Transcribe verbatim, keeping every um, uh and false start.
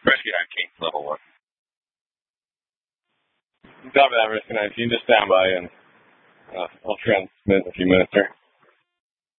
Rescue nine King, level one. Copy that, Rescue nine King. Just stand by and uh, I'll transmit in a few minutes, sir.